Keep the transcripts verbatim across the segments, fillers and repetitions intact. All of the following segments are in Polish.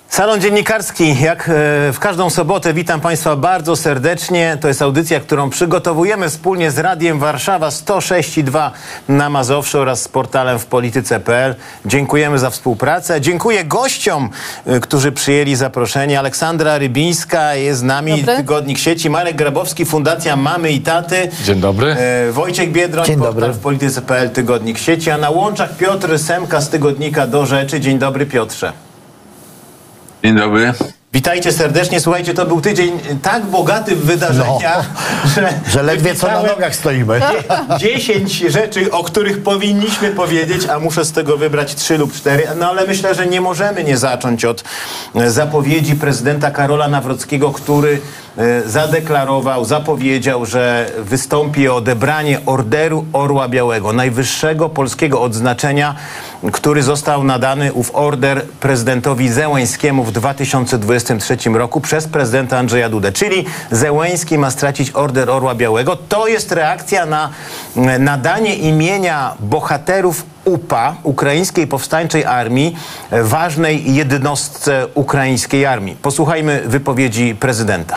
Salon Dziennikarski, jak w każdą sobotę, witam Państwa bardzo serdecznie. To jest audycja, którą przygotowujemy wspólnie z Radiem Warszawa sto sześć i dwa na Mazowszu oraz z portalem w polityce kropka p l. Dziękujemy za współpracę. Dziękuję gościom, którzy przyjęli zaproszenie. Aleksandra Rybińska jest z nami, Dobry. Tygodnik Sieci. Marek Grabowski, Fundacja Mamy i Taty. Dzień dobry. E, Wojciech Biedroń, Dzień portal dobry. w polityce kropka p l, Tygodnik Sieci. A na łączach Piotr Semka z Tygodnika Do Rzeczy. Dzień dobry, Piotrze. Dzień dobry. Witajcie serdecznie. Słuchajcie, to był tydzień tak bogaty w wydarzenia, No, że, że ledwie co na wypisałem nogach stoimy. dziesięć rzeczy, o których powinniśmy powiedzieć, a muszę z tego wybrać trzy lub cztery. No ale myślę, że nie możemy nie zacząć od zapowiedzi prezydenta Karola Nawrockiego, który zadeklarował, zapowiedział, że wystąpi o odebranie Orderu Orła Białego, najwyższego polskiego odznaczenia, który został nadany, ów order, prezydentowi Zełańskiemu w dwa tysiące dwudziestym trzecim roku przez prezydenta Andrzeja Dudę. Czyli Zełański ma stracić Order Orła Białego. To jest reakcja na nadanie imienia bohaterów U P A, Ukraińskiej Powstańczej Armii, ważnej jednostce ukraińskiej armii. Posłuchajmy wypowiedzi prezydenta.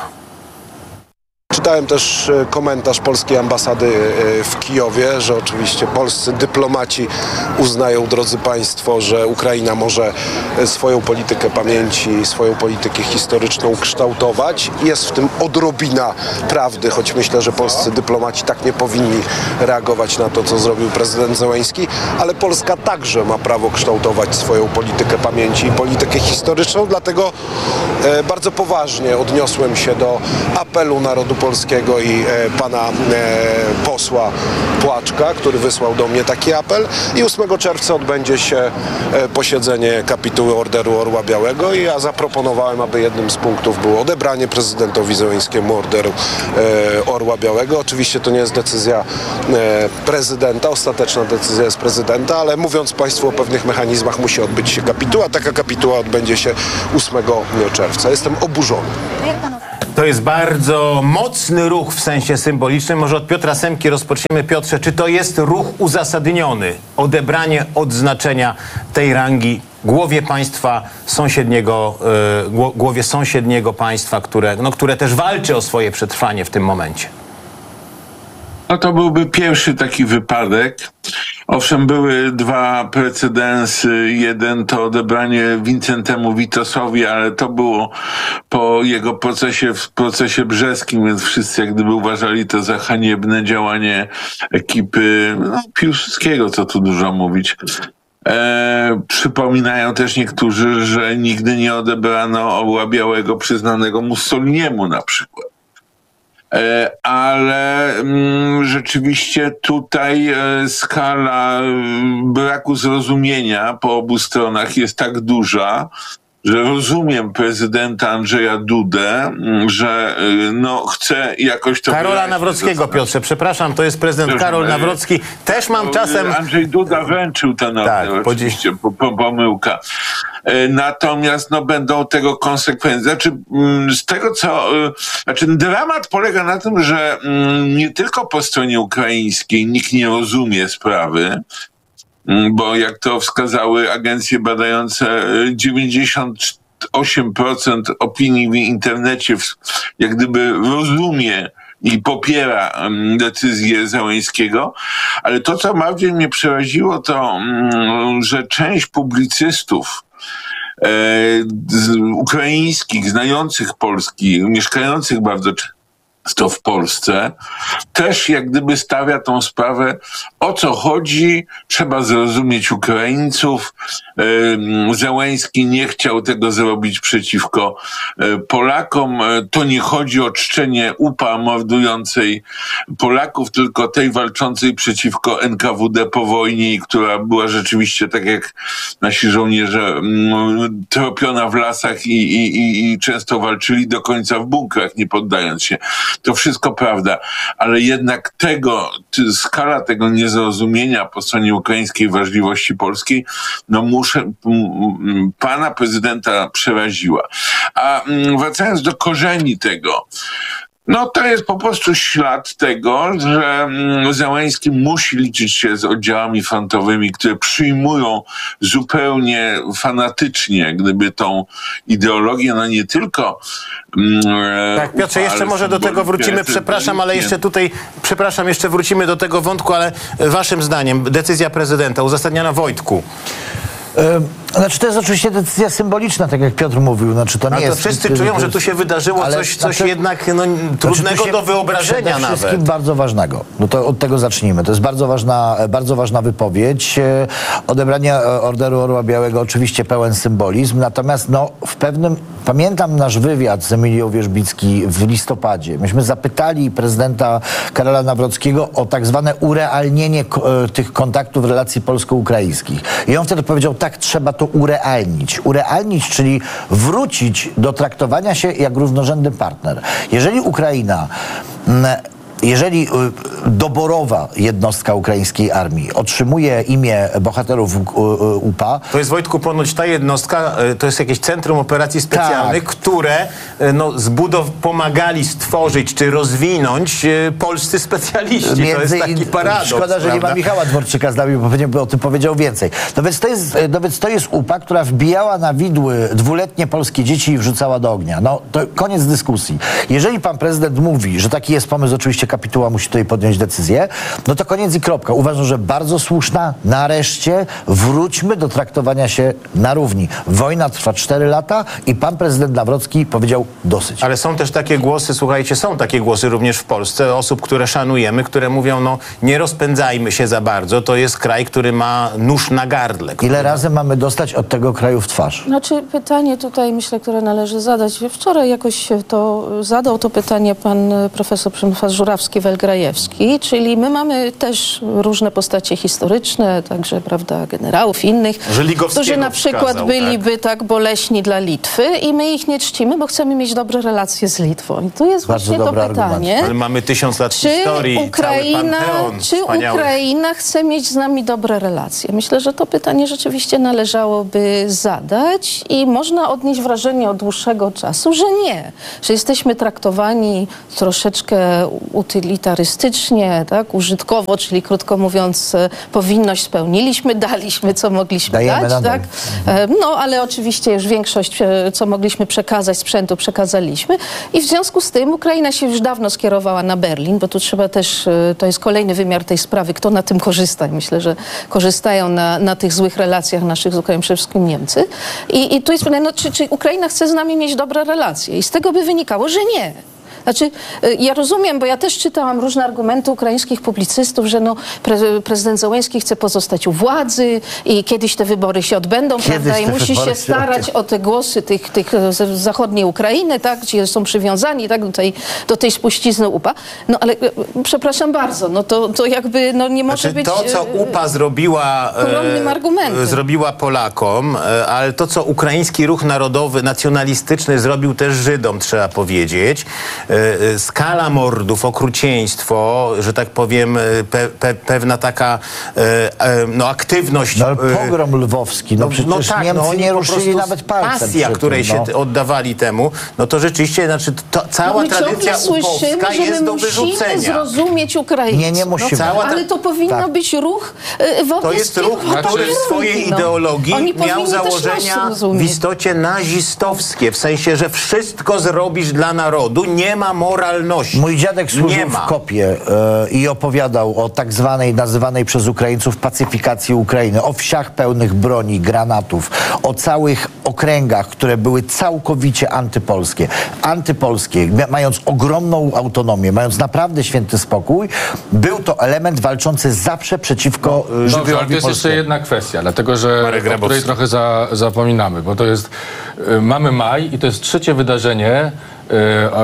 Czytałem też komentarz polskiej ambasady w Kijowie, że oczywiście polscy dyplomaci uznają, drodzy Państwo, że Ukraina może swoją politykę pamięci, swoją politykę historyczną kształtować. Jest w tym odrobina prawdy, choć myślę, że polscy dyplomaci tak nie powinni reagować na to, co zrobił prezydent Zełański, ale Polska także ma prawo kształtować swoją politykę pamięci i politykę historyczną, dlatego bardzo poważnie odniosłem się do apelu narodu polskiego i e, pana e, posła Płaczka, który wysłał do mnie taki apel, i ósmego czerwca odbędzie się e, posiedzenie kapituły Orderu Orła Białego i ja zaproponowałem, aby jednym z punktów było odebranie prezydentowi Zełańskiemu Orderu e, Orła Białego. Oczywiście to nie jest decyzja e, prezydenta, ostateczna decyzja jest prezydenta, ale mówiąc Państwu o pewnych mechanizmach, musi odbyć się kapituła. Taka kapituła odbędzie się ósmego czerwca. Jestem oburzony. To jest bardzo mocny ruch w sensie symbolicznym. Może od Piotra Semki rozpoczniemy. Piotrze, czy to jest ruch uzasadniony? Odebranie odznaczenia tej rangi głowie państwa sąsiedniego, yy, głowie sąsiedniego państwa, które, no, które też walczy o swoje przetrwanie w tym momencie. No to byłby pierwszy taki wypadek. Owszem, były dwa precedensy. Jeden to odebranie Wincentemu Witosowi, ale to było po jego procesie, w procesie brzeskim, więc wszyscy jak gdyby uważali to za haniebne działanie ekipy no, Piłsudskiego, co tu dużo mówić. E, przypominają też niektórzy, że nigdy nie odebrano Orła Białego przyznanego Mussoliniemu na przykład. Ale mm, rzeczywiście tutaj e, skala braku zrozumienia po obu stronach jest tak duża, że rozumiem prezydenta Andrzeja Dudę, że no chce jakoś to... Karola Nawrockiego, Piotrze, przepraszam, to jest prezydent Karol Nawrocki. Też mam czasem... Andrzej Duda wręczył ten order, Tak, oczywiście, po, po, pomyłka. Natomiast no, będą tego konsekwencje. Znaczy, z tego co... Znaczy, dramat polega na tym, że nie tylko po stronie ukraińskiej nikt nie rozumie sprawy, bo jak to wskazały agencje badające, dziewięćdziesiąt osiem procent opinii w internecie jak gdyby rozumie i popiera decyzję Zełańskiego, ale to, co bardziej mnie przeraziło, to, że część publicystów e, z, ukraińskich, znających Polski, mieszkających bardzo to w Polsce, też jak gdyby stawia tą sprawę, o co chodzi, trzeba zrozumieć Ukraińców. Zełański nie chciał tego zrobić przeciwko Polakom. To nie chodzi o czczenie U P A mordującej Polaków, tylko tej walczącej przeciwko N K W D po wojnie i która była rzeczywiście, tak jak nasi żołnierze, tropiona w lasach i, i, i, i często walczyli do końca w bunkrach, nie poddając się. To wszystko prawda, ale jednak tego, skala tego niezrozumienia po stronie ukraińskiej ważliwości polskiej, no muszę, pana prezydenta przeraziła. A wracając do korzeni tego, No to jest po prostu ślad tego, że Zełenski musi liczyć się z oddziałami frontowymi, które przyjmują zupełnie fanatycznie, gdyby tą ideologię, no nie tylko... Tak, Piotrze, jeszcze może do tego wrócimy, przepraszam, ale jeszcze tutaj, przepraszam, jeszcze wrócimy do tego wątku, ale waszym zdaniem decyzja prezydenta uzasadniona, Wojtku? Znaczy to jest oczywiście decyzja symboliczna, tak jak Piotr mówił. Znaczy, to nie Ale to jest, wszyscy to, czują, to, że tu się wydarzyło ale, coś, coś znaczy, jednak no, trudnego znaczy, do wyobrażenia przede wszystkim nawet. bardzo ważnego. No to od tego zacznijmy. To jest bardzo ważna, bardzo ważna wypowiedź. Odebranie Orderu Orła Białego oczywiście pełen symbolizm, natomiast no, w pewnym... Pamiętam nasz wywiad z Emilią Wierzbicki w listopadzie. Myśmy zapytali prezydenta Karola Nawrockiego o tak zwane urealnienie tych kontaktów, relacji polsko-ukraińskich. I on wtedy powiedział, tak, trzeba to urealnić. Urealnić, czyli wrócić do traktowania się jak równorzędny partner. Jeżeli Ukraina... Jeżeli doborowa jednostka ukraińskiej armii otrzymuje imię bohaterów U P A... To jest, Wojtku, ponoć ta jednostka, to jest jakieś Centrum Operacji Specjalnych, tak, które no, zbudow pomagali stworzyć czy rozwinąć polscy specjaliści. Między, to jest taki paradoks. Szkoda, że prawda? nie ma Michała Dworczyka z nami, bo pewnie by o tym powiedział więcej. No więc to jest, no więc to jest U P A, która wbijała na widły dwuletnie polskie dzieci i wrzucała do ognia. No to koniec dyskusji. Jeżeli pan prezydent mówi, że taki jest pomysł, oczywiście kapituła musi tutaj podjąć decyzję, no to koniec i kropka. Uważam, że bardzo słuszna. Nareszcie wróćmy do traktowania się na równi. Wojna trwa cztery lata i pan prezydent Nawrocki powiedział dosyć. Ale są też takie głosy, słuchajcie, są takie głosy również w Polsce, osób, które szanujemy, które mówią, no nie rozpędzajmy się za bardzo, to jest kraj, który ma nóż na gardle. Który... Ile razy mamy dostać od tego kraju w twarz? Znaczy pytanie tutaj, myślę, które należy zadać. Wczoraj jakoś to zadał to pytanie pan profesor Przemysław Żurawski-Welgrajewski, czyli my mamy też różne postacie historyczne, także, prawda, generałów innych, którzy na przykład wskazał, byliby tak. tak boleśni dla Litwy i my ich nie czcimy, bo chcemy mieć dobre relacje z Litwą. I tu jest Bardzo właśnie to pytanie. Argument. Ale mamy tysiąc lat czy historii, Ukraina, czy Ukraina chce mieć z nami dobre relacje? Myślę, że to pytanie rzeczywiście należałoby zadać i można odnieść wrażenie od dłuższego czasu, że nie. Że jesteśmy traktowani troszeczkę utylitarystycznie, tak, użytkowo, czyli krótko mówiąc, powinność spełniliśmy, daliśmy, co mogliśmy Dajemy dać, tak? No, ale oczywiście już większość, co mogliśmy przekazać, sprzętu przekazaliśmy i w związku z tym Ukraina się już dawno skierowała na Berlin, bo tu trzeba też, to jest kolejny wymiar tej sprawy, kto na tym korzysta. Myślę, że korzystają na, na tych złych relacjach naszych z Ukrainą przede wszystkim Niemcy. I, i tu jest pytanie, no, czy, czy Ukraina chce z nami mieć dobre relacje? I z tego by wynikało, że nie. Znaczy, ja rozumiem, bo ja też czytałam różne argumenty ukraińskich publicystów, że no, pre, prezydent Zełenski chce pozostać u władzy i kiedyś te wybory się odbędą, kiedyś prawda, i musi się starać o te głosy tych, tych z zachodniej Ukrainy, tak, gdzie są przywiązani tak, do, tej, do tej spuścizny U P A. No ale przepraszam bardzo, no to, to jakby no, nie może znaczy, być... To, co U P A zrobiła, e, zrobiła Polakom, e, ale to, co ukraiński ruch narodowy, nacjonalistyczny zrobił też Żydom, trzeba powiedzieć, skala mordów, okrucieństwo, że tak powiem, pe, pe, pewna taka no, aktywność. No, pogrom lwowski, no przecież no, tak, Niemcy no, nie ruszyli nawet palcem. Pasja, której no. się oddawali temu, no to rzeczywiście, znaczy to, cała no tradycja upowska jest do wyrzucenia. Musimy zrozumieć Ukraińców. Nie, nie musimy. No, cała ta... Ale to powinno tak. być ruch wobec To jest ruch, który w swojej no. ideologii Oni miał założenia w istocie nazistowskie, w sensie, że wszystko zrobisz dla narodu, nie ma moralności. Mój dziadek służył w kopie e, i opowiadał o tak zwanej, nazywanej przez Ukraińców pacyfikacji Ukrainy, o wsiach pełnych broni, granatów, o całych okręgach, które były całkowicie antypolskie. Antypolskie, mając ogromną autonomię, mając naprawdę święty spokój, był to element walczący zawsze przeciwko no, żywiołowi Dobrze, ale to jest jeszcze jedna kwestia, dlatego że o której trochę za, zapominamy, bo to jest, y, mamy maj i to jest trzecie wydarzenie y,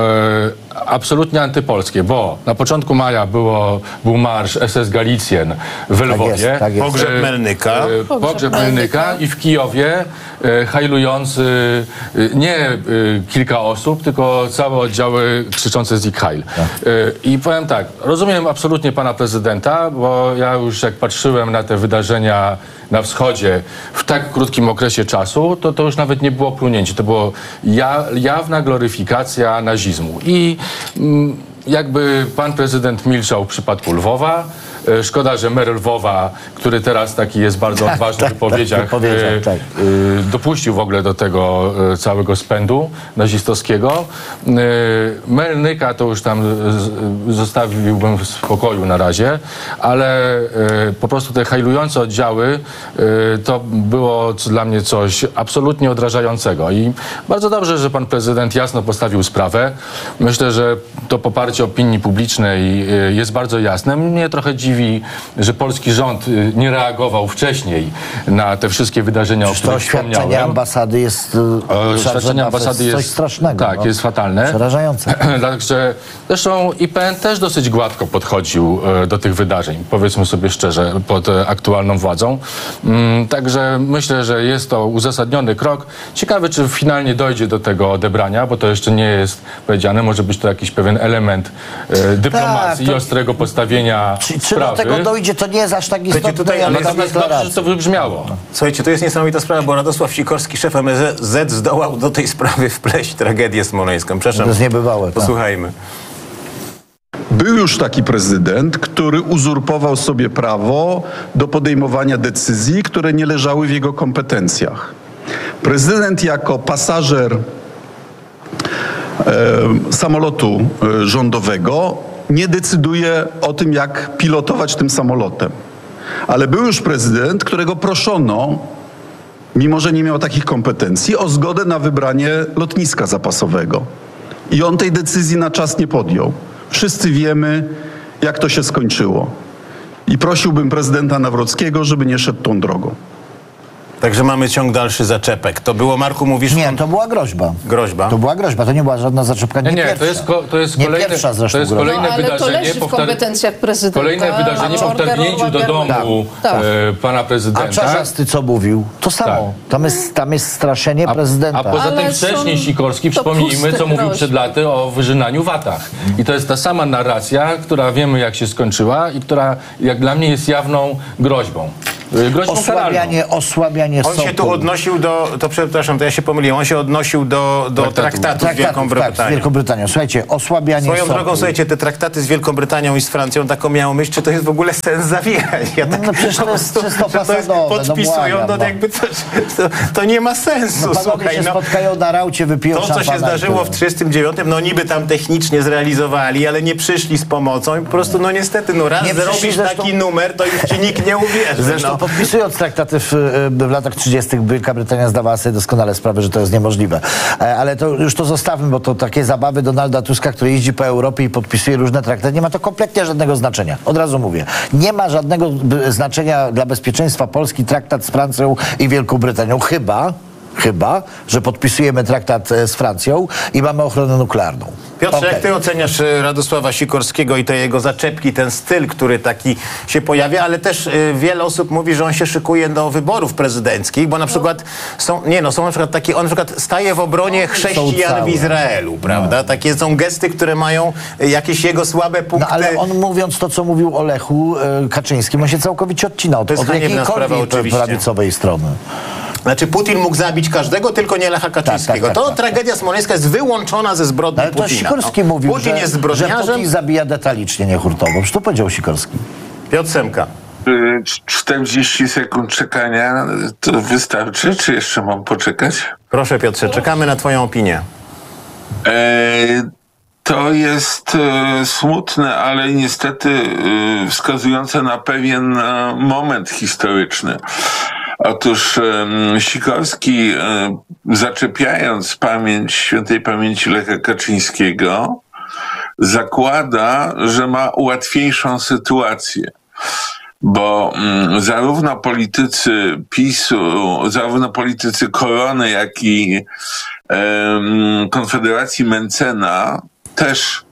y, absolutnie antypolskie, bo na początku maja było, był marsz S S Galicjen w Lwowie, tak jest, tak jest. Pogrzeb Melnyka, y, pogrzeb Melnyka i w Kijowie y, hajlujący y, nie y, kilka osób, tylko całe oddziały krzyczące Sieg Heil. Tak. Y, I powiem tak, rozumiem absolutnie pana prezydenta, bo ja już jak patrzyłem na te wydarzenia na wschodzie w tak krótkim okresie czasu, to to już nawet nie było plunięcie. To było ja, jawna gloryfikacja nazizmu. I mm, jakby pan prezydent milczał w przypadku Lwowa. Szkoda, że mer Lwowa, który teraz taki jest bardzo odważny w wypowiedziach, tak, tak. dopuścił w ogóle do tego całego spędu nazistowskiego. Melnyka to już tam zostawiłbym w spokoju na razie, ale po prostu te hajlujące oddziały to było dla mnie coś absolutnie odrażającego. I bardzo dobrze, że pan prezydent jasno postawił sprawę. Myślę, że to poparcie opinii publicznej jest bardzo jasne. Mnie trochę dziwi, że polski rząd nie reagował wcześniej na te wszystkie wydarzenia, Przecież o których to oświadczenie wspomniałem. ambasady jest Oświadczenie ambasady jest coś jest strasznego. Tak, no. jest fatalne. Przerażające. Także zresztą I P N też dosyć gładko podchodził do tych wydarzeń, powiedzmy sobie szczerze, pod aktualną władzą. Także myślę, że jest to uzasadniony krok. Ciekawe, czy finalnie dojdzie do tego odebrania, bo to jeszcze nie jest powiedziane. Może być to jakiś pewien element dyplomacji Tak, to... i ostrego postawienia Czy, czy sprawy. do tego dojdzie, to nie jest aż tak istotne, tutaj, ale ale tam Natomiast dobrze, że to wybrzmiało. Słuchajcie, to jest niesamowita sprawa, bo Radosław Sikorski, szef M S Z, zdołał do tej sprawy wpleść tragedię smoleńską. Przepraszam. To jest niebywałe. Tak. Posłuchajmy. Był już taki prezydent, który uzurpował sobie prawo do podejmowania decyzji, które nie leżały w jego kompetencjach. Prezydent jako pasażer e, samolotu e, rządowego nie decyduje o tym, jak pilotować tym samolotem. Ale był już prezydent, którego proszono, mimo że nie miał takich kompetencji, o zgodę na wybranie lotniska zapasowego. I on tej decyzji na czas nie podjął. Wszyscy wiemy, jak to się skończyło. I prosiłbym prezydenta Nawrockiego, żeby nie szedł tą drogą. Także mamy ciąg dalszy zaczepek. To było, Marku, mówisz... Nie, to była groźba. Groźba? To była groźba, to nie była żadna zaczepka. Nie, Nie, nie, pierwsza. to jest, ko, to jest nie kolejne, pierwsza zresztą to jest groźba. kolejne No, ale to wydarzenie leży w po wtar- kompetencjach prezydenta. Kolejne wydarzenie po Order wtargnięciu do Orwella. domu Tak. e, pana A prezydenta. Czarzasty co mówił? To samo. Tak. Tam, jest, tam jest straszenie A, prezydenta. a poza Ale tym wcześniej są Sikorski, to przypomnijmy, puste co mówił groźby. przed laty o wyrzynaniu watach. I to jest ta sama narracja, która wiemy, jak się skończyła i która, jak dla mnie, jest jawną groźbą. E, Groźbą karalną. Osłabianie, osłabianie On się tu soku. odnosił do, to przepraszam, to ja się pomyliłem, on się odnosił do, do Traktatu. traktatu z Traktatów, Wielką tak, z Brytanią. Wielką Brytanią. Słuchajcie, osłabianie Swoją soku. drogą, słuchajcie, te traktaty z Wielką Brytanią i z Francją taką miało myśl, czy to jest w ogóle sens zawierać. Ja tak, No przecież to po jest prostu, czysto że to jest, fasadowe, no podpisują, błagam, no, no. jakby to, to, to nie ma sensu, No panowie słuchaj. się No, spotkają na raucie, wypiją to, co się szampana i zdarzyło w tyle. trzydziestym dziewiątym, no niby tam technicznie zrealizowali, ale nie przyszli z pomocą i po prostu, no niestety, no raz Nie przyszli, zrobisz zresztą- taki numer, to już ci nikt nie uwierzy. Zresztą no. podpisując traktaty w, w latach trzydziestych Wielka Brytania zdawała sobie doskonale sprawę, że to jest niemożliwe. E, Ale to już to zostawmy, bo to takie zabawy Donalda Tuska, który jeździ po Europie i podpisuje różne traktaty, nie ma to kompletnie żadnego znaczenia. Od razu mówię. Nie ma żadnego b- znaczenia dla bezpieczeństwa Polski traktat z Francją i Wielką Brytanią. Chyba, chyba, że podpisujemy traktat e, z Francją i mamy ochronę nuklearną. Piotrze, Okej. jak ty oceniasz e, Radosława Sikorskiego i te jego zaczepki, ten styl, który taki się pojawia, ale też e, wiele osób mówi, że on się szykuje do wyborów prezydenckich, bo na przykład są, nie no, są na przykład takie, on na przykład staje w obronie chrześcijan całe. w Izraelu, prawda? Takie są gesty, które mają e, jakieś jego słabe No punkty. ale on mówiąc to, co mówił o Lechu e, Kaczyńskim, on się całkowicie odcina od, To jest od haniebna sprawa, jakiejkolwiek oczywiście. prawicowej strony. Znaczy Putin mógł zabić każdego, tylko nie Lecha Kaczyńskiego. Tak, tak, tak, to tak, tragedia smoleńska jest wyłączona ze zbrodni Ale to Putina. Sikorski No, mówił, Putin że, jest że zbrodniarzem. Putin zabija detalicznie, nie hurtowo. Przecież to powiedział Sikorski. Piotr Semka. Y, czterdzieści sekund czekania to wystarczy, czy jeszcze mam poczekać? Proszę Piotrze, czekamy na twoją opinię. E, to jest e, smutne, ale niestety e, wskazujące na pewien e, moment historyczny. Otóż e, Sikorski, e, zaczepiając pamięć, świętej pamięci Lecha Kaczyńskiego, zakłada, że ma łatwiejszą sytuację. Bo mm, zarówno politycy PiSu, zarówno politycy Korony, jak i em, Konfederacji Mencena też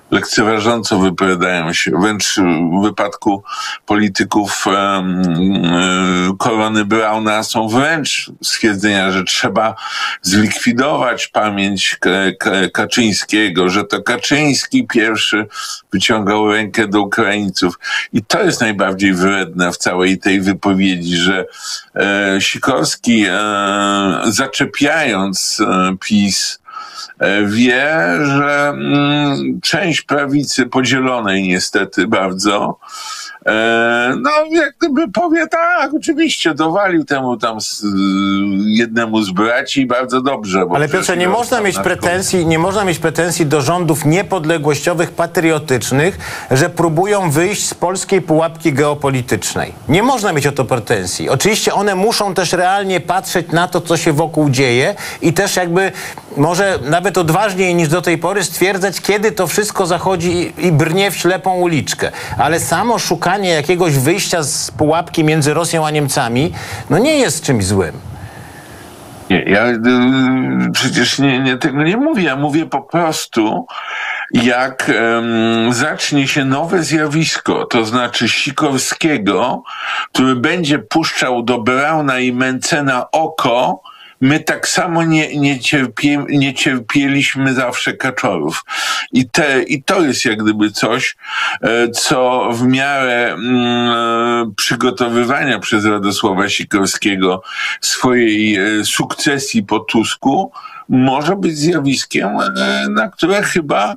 lekceważąco wypowiadają się. Wręcz w wypadku polityków um, Korony Brauna są wręcz stwierdzenia, że trzeba zlikwidować pamięć K- K- Kaczyńskiego, że to Kaczyński pierwszy wyciągał rękę do Ukraińców. I to jest najbardziej wredne w całej tej wypowiedzi, że e, Sikorski e, zaczepiając e, PiS wie, że mm, część prawicy podzielonej niestety bardzo, e, no jak gdyby powie tak, oczywiście dowalił temu tam z, jednemu z braci bardzo dobrze. Bo ale Piotrze, nie można mieć pretensji, nie można mieć pretensji do rządów niepodległościowych, patriotycznych, że próbują wyjść z polskiej pułapki geopolitycznej. Nie można mieć o to pretensji. Oczywiście one muszą też realnie patrzeć na to, co się wokół dzieje i też jakby może nawet odważniej niż do tej pory stwierdzać, kiedy to wszystko zachodzi i, i brnie w ślepą uliczkę. Ale samo szukanie jakiegoś wyjścia z pułapki między Rosją a Niemcami, no nie jest czymś złym. Nie, ja y, przecież nie, nie, tego nie mówię. Ja mówię po prostu, jak um, zacznie się nowe zjawisko, to znaczy Sikorskiego, który będzie puszczał do Brauna i Mencena oko, my tak samo nie, nie, cierpie, nie cierpieliśmy zawsze Kaczorów. I, te, I to jest jak gdyby coś, co w miarę mm, przygotowywania przez Radosława Sikorskiego swojej sukcesji po Tusku może być zjawiskiem, na które chyba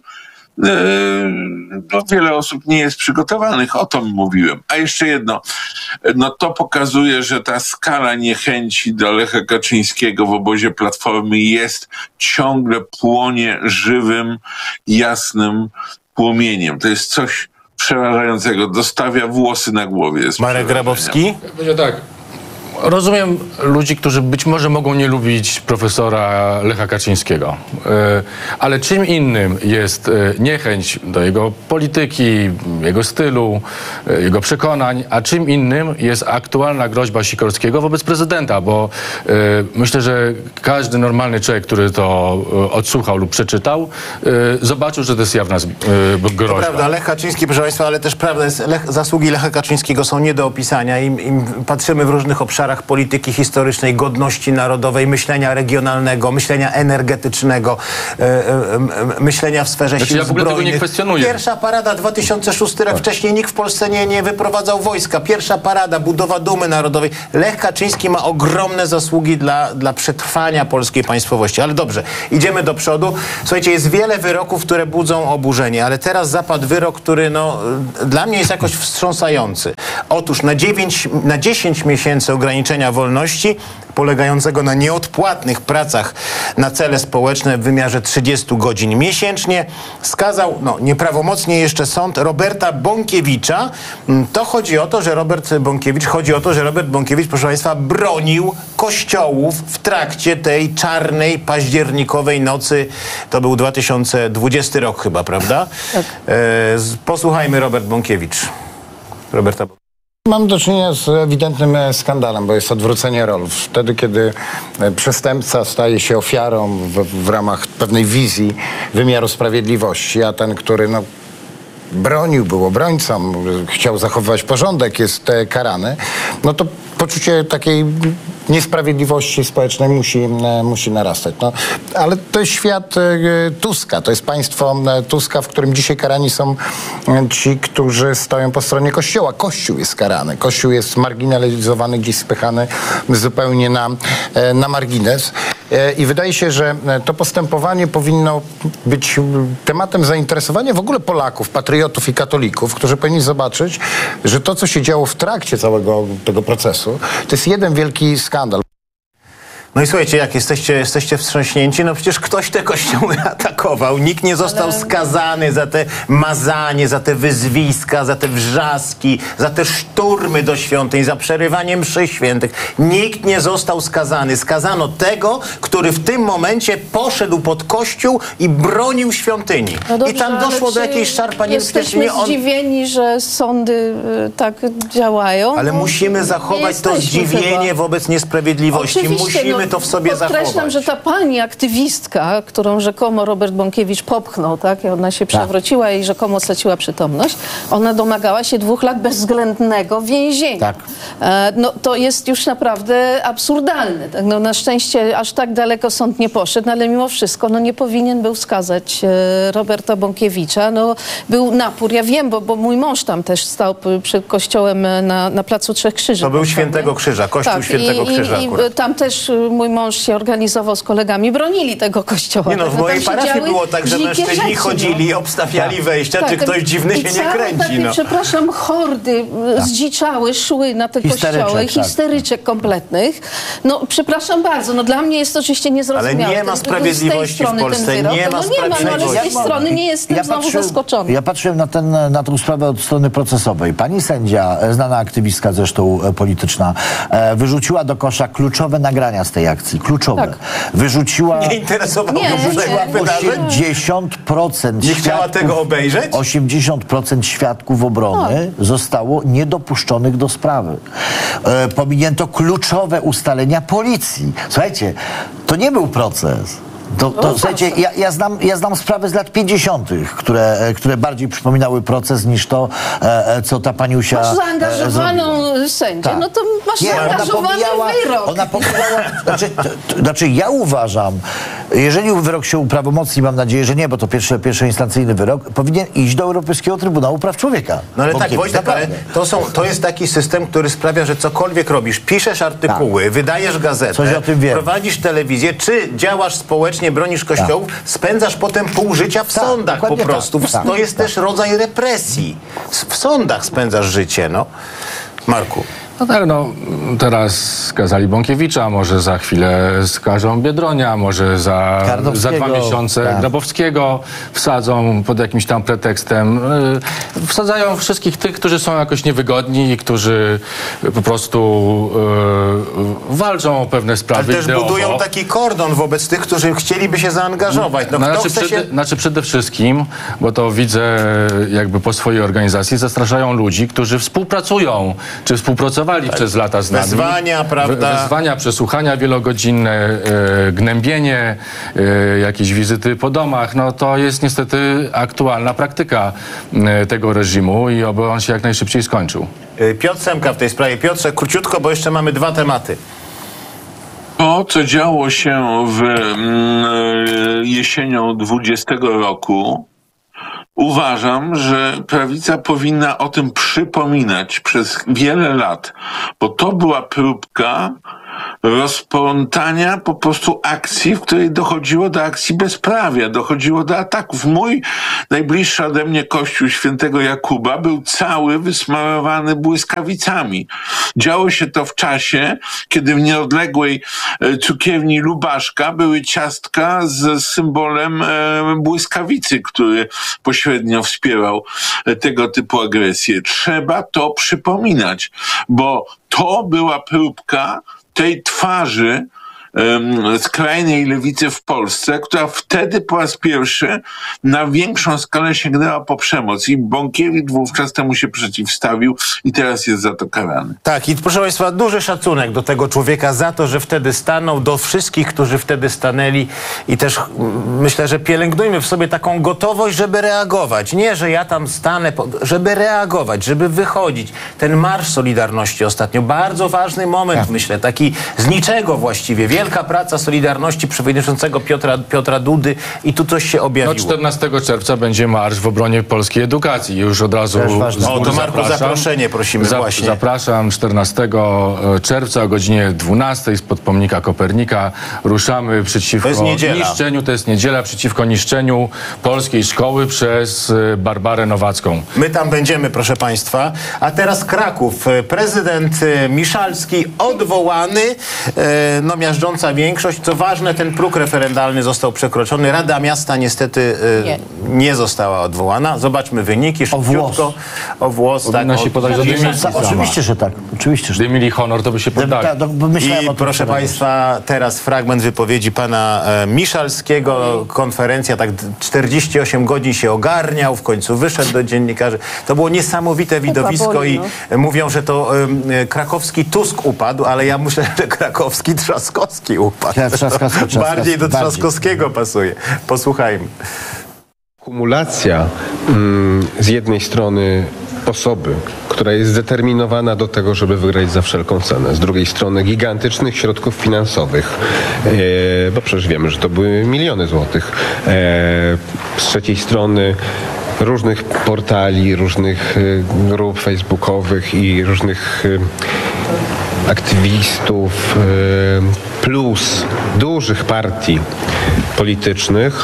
no, wiele osób nie jest przygotowanych, o tym mówiłem. A jeszcze jedno, no to pokazuje, że ta skala niechęci do Lecha Kaczyńskiego w obozie Platformy jest, ciągle płonie żywym, jasnym płomieniem. To jest coś przerażającego, dostawia włosy na głowie. Marek Grabowski? Będzie tak. Rozumiem ludzi, którzy być może mogą nie lubić profesora Lecha Kaczyńskiego, ale czym innym jest niechęć do jego polityki, jego stylu, jego przekonań, a czym innym jest aktualna groźba Sikorskiego wobec prezydenta, bo myślę, że każdy normalny człowiek, który to odsłuchał lub przeczytał, zobaczył, że to jest jawna groźba. To prawda, Lech Kaczyński, proszę Państwa, ale też prawda jest, Lech, zasługi Lecha Kaczyńskiego są nie do opisania i, i patrzymy w różnych obszarach polityki historycznej, godności narodowej, myślenia regionalnego, myślenia energetycznego, e, e, myślenia w sferze znaczy, sił ja w ogóle zbrojnych. tego nie kwestionuję. Pierwsza parada, dwa tysiące szósty rok, wcześniej nikt w Polsce nie, nie wyprowadzał wojska. Pierwsza parada, budowa dumy narodowej. Lech Kaczyński ma ogromne zasługi dla, dla przetrwania polskiej państwowości. Ale dobrze, idziemy do przodu. Słuchajcie, jest wiele wyroków, które budzą oburzenie, ale teraz zapadł wyrok, który no, dla mnie jest jakoś wstrząsający. Otóż na, dziewięć, na dziesięć miesięcy ograniczenia wolności polegającego na nieodpłatnych pracach na cele społeczne w wymiarze trzydziestu godzin miesięcznie skazał, no nieprawomocnie jeszcze sąd Roberta Bąkiewicza. To chodzi o to, że Robert Bąkiewicz, chodzi o to, że Robert Bąkiewicz, proszę Państwa, bronił kościołów w trakcie tej czarnej, październikowej nocy. To był dwa tysiące dwudziesty rok chyba, prawda? Tak. E, posłuchajmy Robert Bąkiewicz. Roberta Mam do czynienia z ewidentnym skandalem, bo jest odwrócenie ról. Wtedy, kiedy przestępca staje się ofiarą w, w ramach pewnej wizji wymiaru sprawiedliwości, a ten, który no, bronił, był obrońcą, chciał zachowywać porządek, jest karany, no to poczucie takiej niesprawiedliwości społecznej musi, musi narastać. No, ale to jest świat Tuska, to jest państwo Tuska, w którym dzisiaj karani są ci, którzy stoją po stronie Kościoła. Kościół jest karany, Kościół jest marginalizowany, gdzieś spychany zupełnie na, na margines. I wydaje się, że to postępowanie powinno być tematem zainteresowania w ogóle Polaków, patriotów i katolików, którzy powinni zobaczyć, że to, co się działo w trakcie całego tego procesu, to jest jeden wielki skandal. No i słuchajcie, jak jesteście, jesteście wstrząśnięci, no przecież ktoś te kościoły atakował. Nikt nie został Ale... skazany za te mazanie, za te wyzwiska, za te wrzaski, za te szturmy do świątyń, za przerywanie mszy świętych. Nikt nie został skazany. Skazano tego, który w tym momencie poszedł pod kościół i bronił świątyni. No dobrze, i tam doszło do jakiejś szarpaniny. Jesteśmy on... zdziwieni, że sądy y, tak działają. Ale musimy zachować to zdziwienie chyba. wobec niesprawiedliwości. Oczywiście, musimy musimy to w sobie Podkreślam, zachować. że ta pani aktywistka, którą rzekomo Robert Bąkiewicz popchnął, tak, i ona się przewróciła i rzekomo straciła przytomność, ona domagała się dwóch lat bezwzględnego więzienia. Tak. E, no, to jest już naprawdę absurdalne. Tak? No, na szczęście aż tak daleko sąd nie poszedł, ale mimo wszystko no, nie powinien był skazać e, Roberta Bąkiewicza. No, był napór, ja wiem, bo, bo mój mąż tam też stał p- przed kościołem na, na Placu Trzech Krzyży. To był Prawda? Świętego Krzyża, Kościół Tak, Świętego i, Krzyża i, akurat. i tam też y, mój mąż się organizował z kolegami, bronili tego kościoła. Nie no, Tak, w tam mojej się parafii działy było tak, że dzikie mężczyźni rzeczy, chodzili, no. obstawiali wejścia, czy Tak, ktoś dziwny i się nie całe kręci. Takie, No. przepraszam, hordy tak. zdziczały, szły na te Histeryczek, kościoły, tak. histeryczek kompletnych. No, przepraszam bardzo, no dla mnie jest to oczywiście niezrozumiałe. Ale nie ma Ten- sprawiedliwości z tej strony w Polsce, ten wyrok, nie ma no, nie ma, no, ale z tej sprawiedliwości. strony nie jestem znowu patrzyłem- zaskoczony. Ja patrzyłem na, ten, na tę sprawę od strony procesowej. Pani sędzia, e, znana aktywistka zresztą e, polityczna, e, wyrzuciła do kosza kluczowe nagrania z tej akcji. Kluczowe. Tak. Wyrzuciła Nie interesowało Nie, ją nie. przebieg wydarzeń? osiemdziesiąt procent Nie chciała świadków- tego obejrzeć? osiemdziesiąt procent świadków obrony Tak. zostało niedopuszczonych do sprawy. E, pominięto kluczowe ustalenia policji. Słuchajcie, to nie był proces. To, to, No, słuchajcie, ja, ja, znam, ja znam sprawy z lat pięćdziesiątych, które, e, które bardziej przypominały proces niż to, e, e, co ta paniusia Masz e, zaangażowaną zrobiła. sędzię, Tak. no to masz Nie, ona zaangażowany pomijała, wyrok. ona pomijała, znaczy, to, to, znaczy ja uważam, jeżeli wyrok się uprawomocni, mam nadzieję, że nie, bo to pierwszy, pierwszoinstancyjny wyrok, powinien iść do Europejskiego Trybunału Praw Człowieka. No ale tak, Bąkiewicz, Wojtek, ale naprawdę. to, są, to jest taki system, który sprawia, że cokolwiek robisz, piszesz artykuły, wydajesz gazetę, Coś o tym wiem. prowadzisz telewizję, czy działasz społecznie, bronisz kościołów, spędzasz potem pół życia w Tak, sądach po dokładnie prostu. tak, tak, to jest tak. też rodzaj represji. S- W sądach spędzasz życie, no. Marku. No tak, no teraz skazali Bąkiewicza, może za chwilę skażą Biedronia, może za, za dwa miesiące tak. Grabowskiego wsadzą pod jakimś tam pretekstem. Yy, Wsadzają wszystkich tych, którzy są jakoś niewygodni i którzy po prostu yy, walczą o pewne Ale sprawy też ideowo. budują taki kordon wobec tych, którzy chcieliby się zaangażować. No, No, kto znaczy, chce przede, się... znaczy przede wszystkim, bo to widzę jakby po swojej organizacji, zastraszają ludzi, którzy współpracują, czy współpracowali przez lata z nami. Wezwania, prawda? We- Wezwania, przesłuchania wielogodzinne, e, gnębienie, e, jakieś wizyty po domach. No to jest niestety aktualna praktyka e, tego reżimu i oby on się jak najszybciej skończył. Y, Piotr Semka w tej sprawie. Piotrze, króciutko, bo jeszcze mamy dwa tematy. To, co działo się w mm, jesienią dwudziestego roku, uważam, że prawica powinna o tym przypominać przez wiele lat, bo to była próbka rozplątania po prostu akcji, w której dochodziło do akcji bezprawia, dochodziło do ataków. Mój najbliższy ode mnie kościół świętego Jakuba był cały wysmarowany błyskawicami. Działo się to w czasie, kiedy w nieodległej e, cukierni Lubaszka były ciastka z symbolem e, błyskawicy, który pośrednio wspierał e, tego typu agresję. Trzeba to przypominać, bo to była próbka tej twarzy um, skrajnej lewicy w Polsce, która wtedy po raz pierwszy na większą skalę sięgnęła po przemoc i Bąkiewicz wówczas temu się przeciwstawił i teraz jest za to karany. Tak, i proszę Państwa, duży szacunek do tego człowieka za to, że wtedy stanął, do wszystkich, którzy wtedy stanęli i też mm, myślę, że pielęgnujmy w sobie taką gotowość, żeby reagować. Nie, że ja tam stanę, po- żeby reagować, żeby wychodzić. Ten Marsz Solidarności ostatnio, bardzo ważny moment, myślę, taki z niczego właściwie. Wielka praca Solidarności przewodniczącego Piotra, Piotra Dudy i tu coś się No objawiło. czternastego czerwca będzie marsz w obronie polskiej edukacji. Już od razu Też ważne. z O, góry to Marku, zapraszam. zaproszenie prosimy właśnie. Zapraszam czternastego czerwca o godzinie dwunastej spod pomnika Kopernika. Ruszamy przeciwko To jest niedziela. niszczeniu, to jest niedziela, przeciwko niszczeniu polskiej szkoły przez e, Barbarę Nowacką. My tam będziemy, proszę Państwa. A teraz Kraków. Prezydent e, Miszalski odwołany. E, no miażdżąca większość. Co ważne, ten próg referendalny został przekroczony. Rada Miasta niestety e, nie. Nie. została odwołana. Zobaczmy wyniki. O włos. Szybciutko. O włos. Tak, Powinno się o- podać do dymisji Sa- sama. Oczywiście, że tak. Oczywiście, że Gdyby mieli honor, to by się tak. poddali. Tak, no, bo myślałem I o tym proszę wczoraj. Państwa, teraz fragment wypowiedzi pana e, Miszalskiego. Konferencja tak d- czterdzieści osiem godzin się ogarniał, w końcu wyszedł do dziennikarzy. To było niesamowite widowisko boli, i no. e, mówią, że to e, e, krakowski Tusk upadł, ale ja myślę, że krakowski Trzaskowski Trzaskowski upadł. Ja, Trzaskowski, Trzaskowski, Bardziej do bardziej. Trzaskowskiego pasuje. Posłuchajmy. Kumulacja mm, z jednej strony osoby, która jest zdeterminowana do tego, żeby wygrać za wszelką cenę, z drugiej strony gigantycznych środków finansowych, e, bo przecież wiemy, że to były miliony złotych, e, z trzeciej strony różnych portali, różnych e, grup facebookowych i różnych e, aktywistów, e, plus dużych partii politycznych,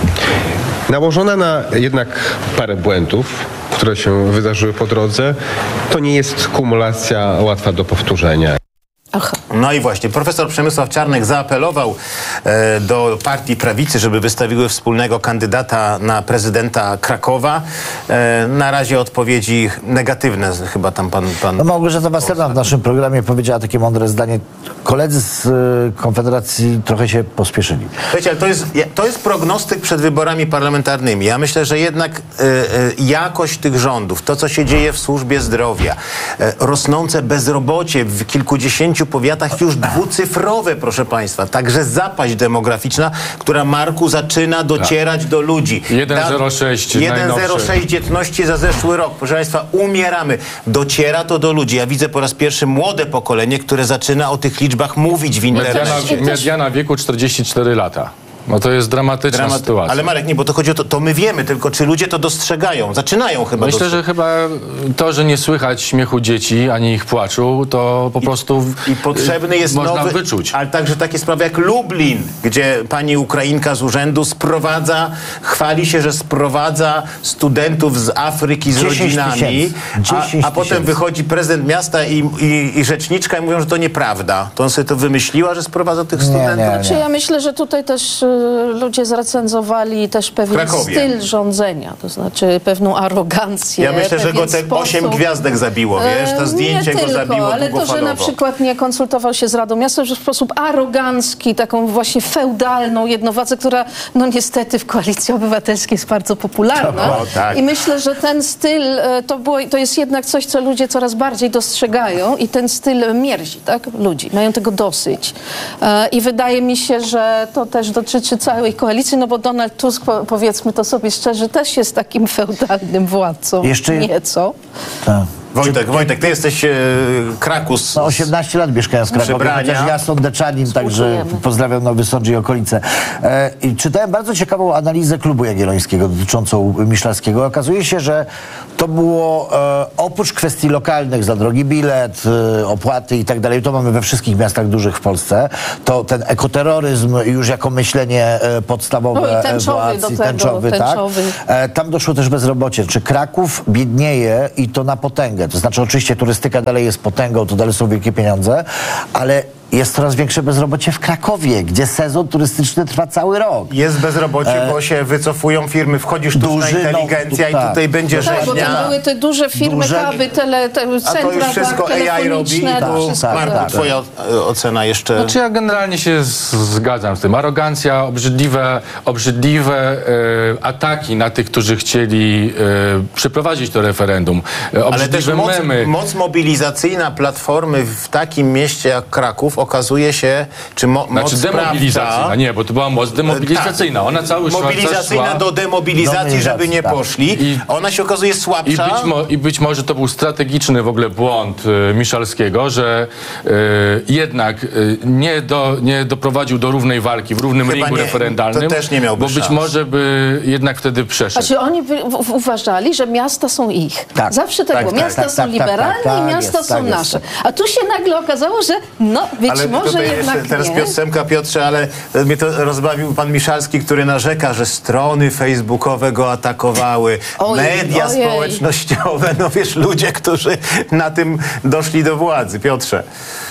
nałożona na jednak parę błędów, które się wydarzyły po drodze, to nie jest kumulacja łatwa do powtórzenia. Aha. No i właśnie, profesor Przemysław Czarnek zaapelował e, do partii prawicy, żeby wystawiły wspólnego kandydata na prezydenta Krakowa. E, na razie odpowiedzi negatywne, chyba tam pan... pan No Małgorzata Wasserman w naszym programie powiedziała takie mądre zdanie. Koledzy z y, Konfederacji trochę się pospieszyli. Wiecie, ale to jest, to jest prognostyk przed wyborami parlamentarnymi. Ja myślę, że jednak e, e, jakość tych rządów, to co się dzieje w służbie zdrowia, e, rosnące bezrobocie w kilkudziesięciu powiatach już dwucyfrowe, proszę państwa. Także zapaść demograficzna, która, Marku, zaczyna docierać tak. do ludzi. jeden zero sześć jeden zero sześć dzietności za zeszły rok. Proszę państwa, umieramy. Dociera to do ludzi. Ja widzę po raz pierwszy młode pokolenie, które zaczyna o tych liczbach mówić w internecie. Mediana, mediana wieku czterdzieści cztery lata. No to jest dramatyczna Dramat... sytuacja. Ale Marek, nie, bo to chodzi o to, to my wiemy, tylko czy ludzie to dostrzegają? Zaczynają chyba Myślę, dostrzegać. że chyba to, że nie słychać śmiechu dzieci, ani ich płaczu, to po I, prostu I potrzebny jest można nowy, wyczuć. ale także takie sprawy jak Lublin, gdzie pani Ukrainka z urzędu sprowadza, chwali się, że sprowadza studentów z Afryki z rodzinami, a, a potem wychodzi prezydent miasta i, i, i rzeczniczka i mówią, że to nieprawda. To on sobie to wymyśliła, że sprowadza tych studentów? nie, nie. Znaczy, ja myślę, że tutaj też y, ludzie zrecenzowali też pewien Krakowie. styl rządzenia, to znaczy pewną arogancję. Ja myślę, że go te sposób. osiem gwiazdek zabiło, wiesz, to E, zdjęcie nie go tylko, zabiło ale to, że długofalowo. na przykład nie konsultował się z Radą Miasta, że w sposób arogancki, taką właśnie feudalną jednowładzę, która no niestety w Koalicji Obywatelskiej jest bardzo popularna. O, tak. I myślę, że ten styl e, to, było, to jest jednak coś, co ludzie coraz bardziej dostrzegają i ten styl mierzi, tak, ludzi. Mają tego dosyć. E, I wydaje mi się, że to też dotyczy całej koalicji, no bo Donald Tusk, po, powiedzmy to sobie szczerze, też jest takim feudalnym władcą. Jeszcze- Nieco. Tak. Wojtek, Wojtek, ty jesteś e, Krakus. No osiemnaście lat mieszkałem w Krakowie, Przebrania. chociaż ja sądeczanin, także Współczujemy. pozdrawiam Nowy Sącz i okolice. E, I czytałem bardzo ciekawą analizę Klubu Jagiellońskiego dotyczącą Miszalskiego. Okazuje się, że to było e, oprócz kwestii lokalnych, za drogi bilet, e, opłaty i tak dalej, to mamy we wszystkich miastach dużych w Polsce, to ten ekoterroryzm już jako myślenie e, podstawowe No i tęczowy władz do i tego, tęczowy, tęczowy. tak? E, tam doszło też bezrobocie. Czy Kraków biednieje i to na potęgę? To znaczy oczywiście turystyka dalej jest potęgą, to dalej są wielkie pieniądze, ale jest coraz większe bezrobocie w Krakowie, gdzie sezon turystyczny trwa cały rok. Jest bezrobocie, bo się wycofują firmy, wchodzi sztuczna Duży, no, inteligencja tak. i tutaj będzie No tak, bo rzeźnia. tam były te duże firmy, Duże- kaby, tele, te, A to już centra wszystko tak, A I robi. telefoniczne, to Tu, wszystko, Marku, tak. twoja e, ocena jeszcze... Znaczy ja generalnie się z- zgadzam z tym. Arogancja, obrzydliwe, obrzydliwe e, ataki na tych, którzy chcieli e, przeprowadzić to referendum. E, Ale też obrzydliwe moc, memy. moc mobilizacyjna Platformy w takim mieście jak Kraków okazuje się, czy mo, Znaczy moc demobilizacyjna, sprawcza, nie, bo to była moc demobilizacyjna. Ona cały szła, mobilizacyjna szła, do demobilizacji, Do żeby nie tak. poszli. I- Ona się okazuje I słabsza. być, mo- I być może to był strategiczny w ogóle błąd e, Miszalskiego, że e, jednak e, nie, do, nie doprowadził do równej walki w równym Chyba ringu nie, referendalnym, to też nie miałby bo być szans. może by jednak wtedy przeszedł. Znaczy oni wy, w, uważali, że miasta są ich. Tak. Zawsze tak, Tak, było. tak, Miasta tak, są tak, tak, liberalne tak, tak, i miasta jest, są tak jest. nasze. A tu się nagle okazało, że no być Ale może tutaj jednak jeszcze teraz nie. Piotr Semka, Piotrze, ale mnie to rozbawił pan Miszalski, który narzeka, że strony facebookowe go atakowały, Ojej, media ojej. społecznościowe, no wiesz, ludzie, którzy na tym doszli do władzy. Piotrze.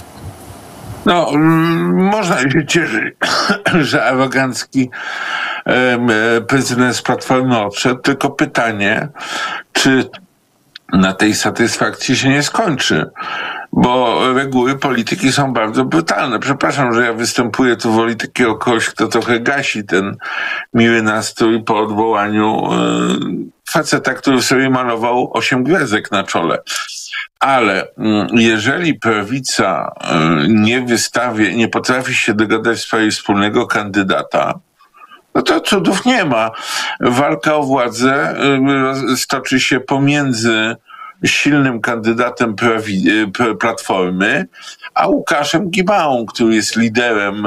No, mm, można się cieszyć, że arogancki em, e, prezydent z Platformy odszedł, tylko pytanie, czy na tej satysfakcji się nie skończy, bo reguły polityki są bardzo brutalne. Przepraszam, że ja występuję tu w roli takiego kogoś, kto trochę gasi ten miły nastrój po odwołaniu e, faceta, który sobie malował osiem gwiazdek na czole. Ale jeżeli prawica nie wystawi, nie potrafi się dogadać w sprawie wspólnego kandydata, no to cudów nie ma. Walka o władzę stoczy się pomiędzy silnym kandydatem prawi- Platformy, a Łukaszem Gibałą, który jest liderem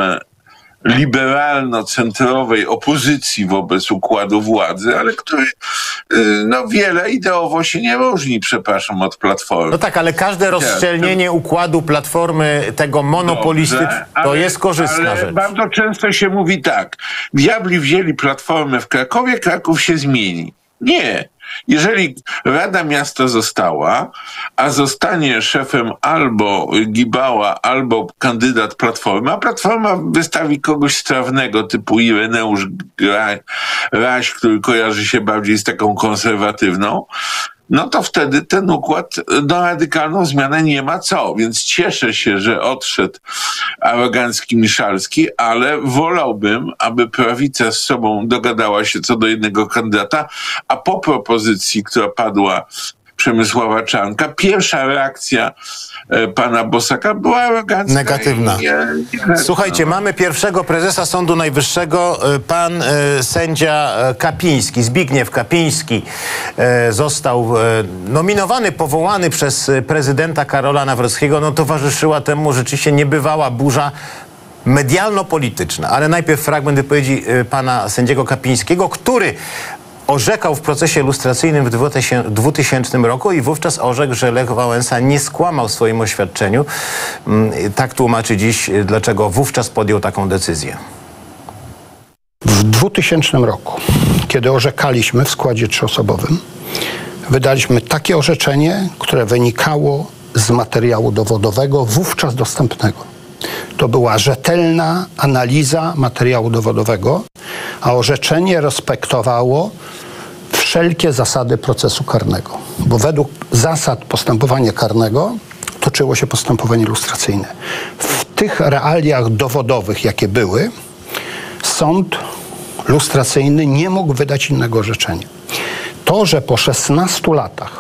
liberalno-centrowej opozycji wobec układu władzy, ale który no, wiele ideowo się nie różni, przepraszam, od Platformy. No tak, ale każde rozszczelnienie układu Platformy, tego monopolistycznego, to jest korzystna ale rzecz. Bardzo często się mówi tak, diabli wzięli Platformę w Krakowie, Kraków się zmieni. Nie. Jeżeli Rada Miasta została, a zostanie szefem albo Gibała, albo kandydat Platformy, a Platforma wystawi kogoś strawnego typu Ireneusz Raś, który kojarzy się bardziej z taką konserwatywną, no to wtedy ten układ na radykalną zmianę nie ma co. Więc cieszę się, że odszedł arogancki Miszalski, ale wolałbym, aby prawica z sobą dogadała się co do jednego kandydata, a po propozycji, która padła Przemysława Czarnka, pierwsza reakcja e, pana Bosaka była arogancka. Negatywna. I, i, i, Słuchajcie, no. mamy pierwszego prezesa Sądu Najwyższego, pan e, sędzia Kapiński, Zbigniew Kapiński e, został e, nominowany, powołany przez prezydenta Karola Nawrockiego. No towarzyszyła temu rzeczywiście niebywała burza medialno-polityczna. Ale najpierw fragment wypowiedzi e, pana sędziego Kapińskiego, który orzekał w procesie lustracyjnym w dwutysięcznym roku i wówczas orzekł, że Lech Wałęsa nie skłamał w swoim oświadczeniu. Tak tłumaczy dziś, dlaczego wówczas podjął taką decyzję. W dwutysięcznym roku, kiedy orzekaliśmy w składzie trzyosobowym, wydaliśmy takie orzeczenie, które wynikało z materiału dowodowego wówczas dostępnego. To była rzetelna analiza materiału dowodowego, a orzeczenie respektowało wszelkie zasady procesu karnego. Bo według zasad postępowania karnego toczyło się postępowanie lustracyjne. W tych realiach dowodowych, jakie były, sąd lustracyjny nie mógł wydać innego orzeczenia. To, że po szesnastu latach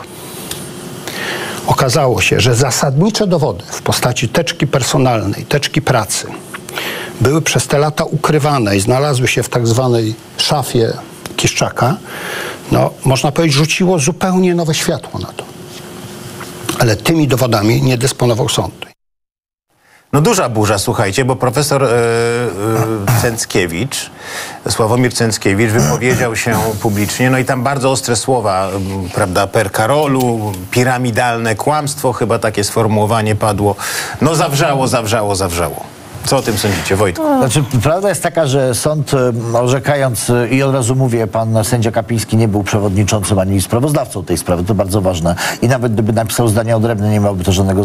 okazało się, że zasadnicze dowody w postaci teczki personalnej, teczki pracy były przez te lata ukrywane i znalazły się w tak zwanej szafie Kiszczaka, no można powiedzieć, rzuciło zupełnie nowe światło na to. Ale tymi dowodami nie dysponował sąd. No duża burza, słuchajcie, bo profesor e, e, Cęckiewicz, Sławomir Cęckiewicz wypowiedział się publicznie, no i tam bardzo ostre słowa, m, prawda, per Karolu, piramidalne kłamstwo, chyba takie sformułowanie padło. No zawrzało, zawrzało, zawrzało. Co o tym sądzicie, Wojtku? Znaczy, prawda jest taka, że sąd e, orzekając, e, i od razu mówię, pan sędzia Kapiński nie był przewodniczącym ani sprawozdawcą tej sprawy, to bardzo ważne. I nawet gdyby napisał zdania odrębne, nie miałby to żadnego